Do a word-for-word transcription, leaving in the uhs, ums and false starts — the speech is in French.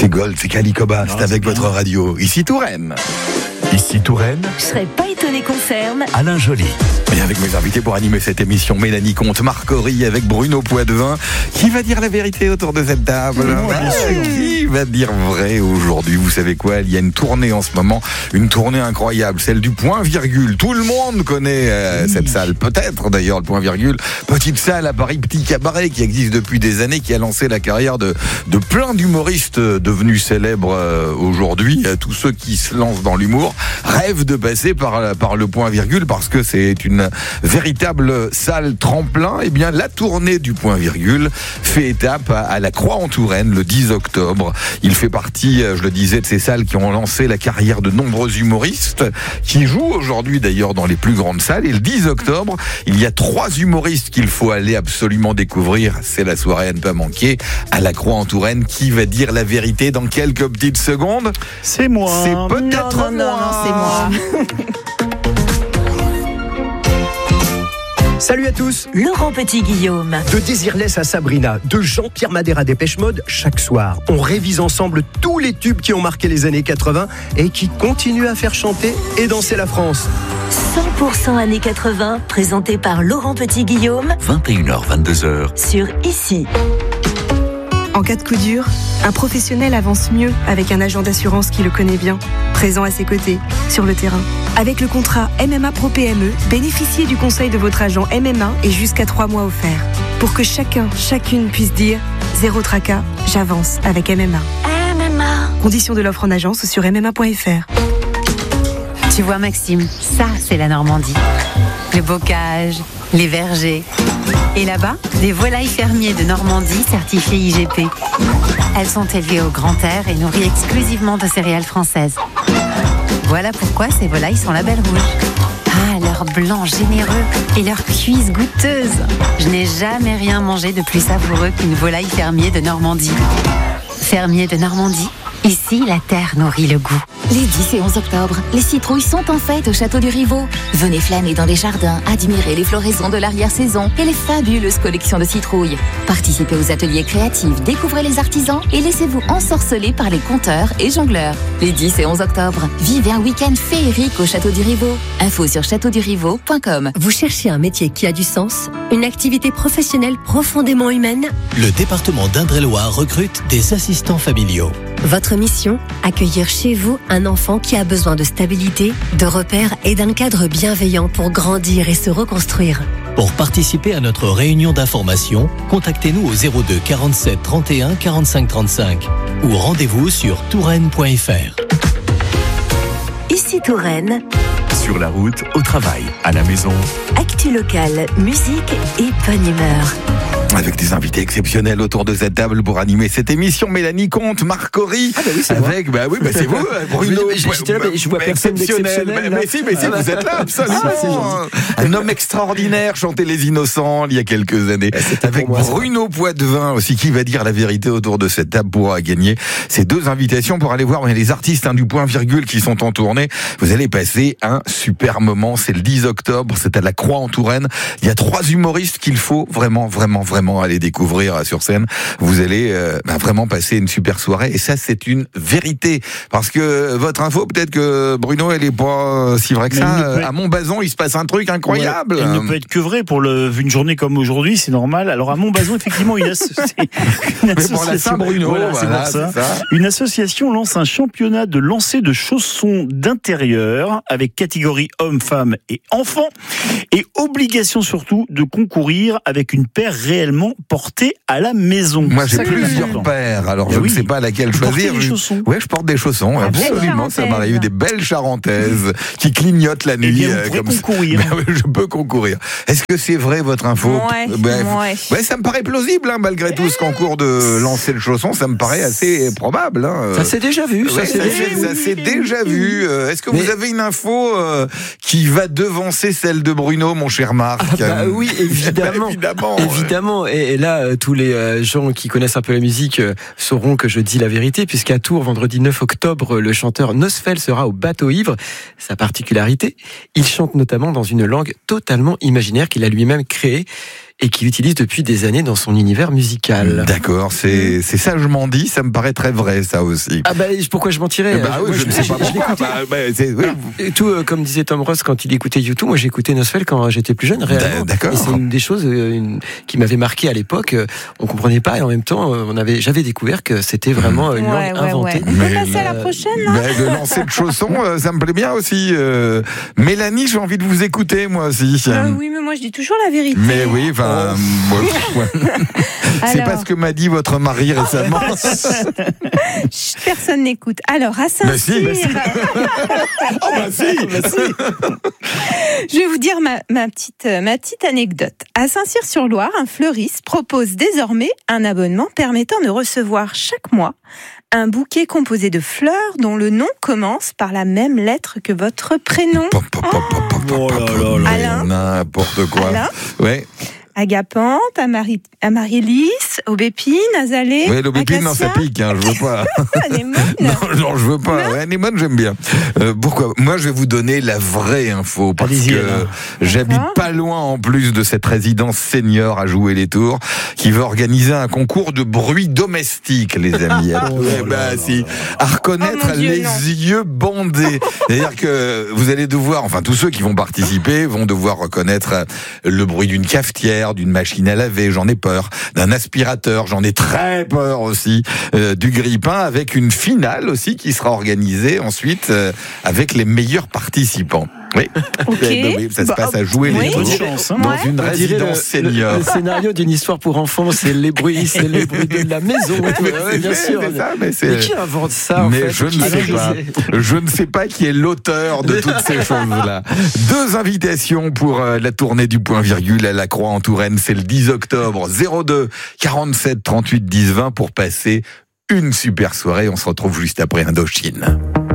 C'est Gold, c'est Calicoba, c'est avec votre radio. Ici Touraine. Ici Touraine. Je serais pas étonné qu'on ferme. Alain Joly. Et avec mes invités pour animer cette émission, Mélanie Comte, Marc Horry avec Bruno Poitvin. Qui va dire la vérité autour de cette table? Qui va dire vrai aujourd'hui? Vous savez quoi? Il y a une tournée en ce moment, une tournée incroyable, celle du point virgule. Tout le monde connaît euh, cette salle, peut-être d'ailleurs le point virgule. Petite salle à Paris, petit cabaret qui existe depuis des années, qui a lancé la carrière de, de plein d'humoristes devenus célèbres euh, aujourd'hui. Tous ceux qui se lancent dans l'humour rêvent de passer par, par le point virgule parce que c'est une véritable salle tremplin. Et bien la tournée du point virgule fait étape à, à la Croix-en-Touraine le dix octobre. Il fait partie, je le disais, de ces salles qui ont lancé la carrière de nombreux humoristes qui jouent aujourd'hui d'ailleurs dans les plus grandes salles. Et le dix octobre, il y a trois humoristes qu'il faut aller absolument découvrir. C'est la soirée à ne pas manquer à la Croix-en-Touraine. Qui va dire la vérité dans quelques petites secondes? C'est moi. C'est peut-être non, non, moi. non, non, c'est moi. Salut à tous. Laurent Petit-Guillaume. De Désirless à Sabrina, de Jean-Pierre Madère à Dépêche Mode, chaque soir, on révise ensemble tous les tubes qui ont marqué les années quatre-vingts et qui continuent à faire chanter et danser la France. cent pour cent années quatre-vingts, présenté par Laurent Petit-Guillaume vingt et une heures, vingt-deux heures. sur Ici. En cas de coup dur, un professionnel avance mieux avec un agent d'assurance qui le connaît bien, présent à ses côtés, sur le terrain. Avec le contrat M M A Pro P M E, bénéficiez du conseil de votre agent M M A et jusqu'à trois mois offerts. Pour que chacun, chacune puisse dire « Zéro tracas, j'avance avec M M A ». M M A. Conditions de l'offre en agence sur m m a point f r. Tu vois Maxime, ça c'est la Normandie. Le bocage, les vergers. Et là-bas, des volailles fermiers de Normandie certifiées I G P. Elles sont élevées au grand air et nourries exclusivement de céréales françaises. Voilà pourquoi ces volailles sont label rouge. Ah, leur blanc généreux et leur cuisse goûteuse. Je n'ai jamais rien mangé de plus savoureux qu'une volaille fermier de Normandie. Fermier de Normandie, ici la terre nourrit le goût. Les dix et onze octobre, les citrouilles sont en fête au Château du Rivaux. Venez flâner dans les jardins, admirer les floraisons de l'arrière-saison et les fabuleuses collections de citrouilles. Participez aux ateliers créatifs, découvrez les artisans et laissez-vous ensorceler par les conteurs et jongleurs. Les dix et onze octobre, vivez un week-end féerique au Château du Rivaux. Info sur château du rivaux point com. Vous cherchez un métier qui a du sens, une activité professionnelle profondément humaine? Le département d'Indre-et-Loire recrute des assistants familiaux. Votre mission, accueillir chez vous un enfant qui a besoin de stabilité, de repères et d'un cadre bienveillant pour grandir et se reconstruire. Pour participer à notre réunion d'information, contactez-nous au zéro deux quarante-sept trente et un quarante-cinq trente-cinq ou rendez-vous sur touraine point f r. Ici Touraine. Sur la route, au travail, à la maison. Actu locale, musique et bonne humeur. Avec des invités exceptionnels autour de cette table pour animer cette émission, Mélanie Comte, Marc Horry. Ah bah oui, c'est avec, bah oui, bah c'est vous, Bruno. Mais j'étais là, mais je vois personne d'exceptionnel, là. Mais si, mais si, vous êtes là, absolument. Ah, c'est gentil. Un homme extraordinaire, chantait Les Innocents il y a quelques années. Avec moi, Bruno Poitvin aussi, qui va dire la vérité autour de cette table pour gagner ces deux invitations pour aller voir les artistes hein, du point virgule qui sont en tournée. Vous allez passer un super moment. C'est le dix octobre, c'est à la Croix-en-Touraine. Il y a trois humoristes qu'il faut vraiment, vraiment, vraiment aller découvrir sur scène. Vous allez euh, bah, vraiment passer une super soirée et ça c'est une vérité parce que votre info peut-être que Bruno elle est pas si vraie que Mais ça. peut... À Montbazon il se passe un truc incroyable. Ouais, elle ne peut être que vrai pour le, une journée comme aujourd'hui, c'est normal. Alors à Montbazon effectivement une, asso... une association Bruno, voilà, voilà, c'est pour ça. ça. Une association lance un championnat de lancer de chaussons d'intérieur avec catégorie hommes, femmes et enfants et obligation surtout de concourir avec une paire réellement portée à la maison. Moi j'ai ça plusieurs paires, alors je oui. ne sais pas laquelle choisir. Des chaussons. Ouais, je porte des chaussons, Ah, absolument. Ça m'arrive des belles charentaises qui clignotent la nuit. Eh bien, vous euh, pourrez comme concourir. Ça. Ben, je peux concourir. Est-ce que c'est vrai votre info? Ouais, ben, ouais. ouais, ça me paraît plausible, hein, malgré tout ce concours de lancer le chausson, ça me paraît assez probable. Hein. Ça s'est déjà vu, ça Ouais, s'est ça déjà s'est- vu. ça s'est déjà vu. Euh, Est-ce que Mais- vous avez une info euh, qui va devancer celle de Bruno, mon cher Marc? Ah bah oui, évidemment. évidemment. ouais. Évidemment, et, et là, euh, tous les euh, gens qui connaissent un peu la musique euh, sauront que je dis la vérité, puisqu'à Tours, vendredi neuf octobre, le chanteur Nosfell sera au bateau ivre. Sa particularité, il chante notamment dans une langue totalement imaginaire qu'il a lui-même créée. et qu'il utilise depuis des années dans son univers musical. D'accord, c'est, c'est sagement dit, ça me paraît très vrai, ça aussi. Ah bah, pourquoi je mentirais? Bah oui, moi, je ne sais pas pourquoi. Bah, bah, c'est, oui. Et tout, euh, comme disait Tom Ross quand il écoutait U deux, moi j'ai écouté Nosfell quand j'étais plus jeune, réellement. D'accord. Et c'est une des choses euh, une, qui m'avait marqué à l'époque. On comprenait pas et en même temps, on avait, j'avais découvert que c'était vraiment une ouais, langue ouais, inventée. Ouais. On peut passer à la prochaine, là. Mais de lancer de chaussons, ça me plaît bien aussi. Euh, Mélanie, j'ai envie de vous écouter, moi aussi. Euh, oui, mais moi je dis toujours la vérité. Mais oui, enfin, oh. ouais, ouais. C'est pas ce que m'a dit votre mari récemment. Chut, personne n'écoute. Alors, à Saint-Cyr. Bah si, bah si. Oh bah si, bah si. Je vais vous dire ma, ma, petite, ma petite anecdote. À Saint-Cyr-sur-Loire, un fleuriste propose désormais un abonnement permettant de recevoir chaque mois un bouquet composé de fleurs dont le nom commence par la même lettre que votre prénom. Pop, pop, pop, pop, pop, Oh là là là. Alain. N'importe quoi. Alain. Ouais. Agapante, Amari- Amaryllis, Aubépine, Azalée. Oui, l'aubépine, non, ça Acacia. pique, hein, je veux pas. Anémone. Non, non, je veux pas. Ouais, anémone, j'aime bien. Euh, pourquoi? Moi, je vais vous donner la vraie info parce Allez-y, que alors. j'habite D'accord. pas loin en plus de cette résidence senior à Jouer les Tours qui va organiser un concours de bruit domestique, les amis. Oh là Eh ben, là si, à reconnaître Oh mon Dieu, les non. yeux bandés. C'est-à-dire que vous allez devoir, enfin, tous ceux qui vont participer vont devoir reconnaître le bruit d'une cafetière, d'une machine à laver, j'en ai peur, d'un aspirateur, j'en ai très peur aussi, euh, du grille-pain, avec une finale aussi qui sera organisée ensuite euh, avec les meilleurs participants. Oui, Ok. Eh ben oui, ça se Bah, passe à Jouer oui. les Bonne Tours chance, hein. dans Ouais. une On dirait le, résidence senior. le- le scénario d'une histoire pour enfants, c'est les bruits, c'est les bruits de la maison. Mais Ouais, c'est bien fait, sûr. c'est ça, mais c'est- Mais qui invente ça en Mais fait je ne Qui sais a pas. réalisé Je ne sais pas qui est l'auteur de toutes ces choses-là. Deux invitations pour euh, la tournée du point virgule à la Croix en Touraine. C'est le dix octobre. zéro deux quarante-sept trente-huit dix vingt pour passer une super soirée. On se retrouve juste après Indochine.